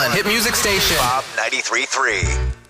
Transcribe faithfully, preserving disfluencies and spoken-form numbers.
one hit music station. Bob ninety-three point three.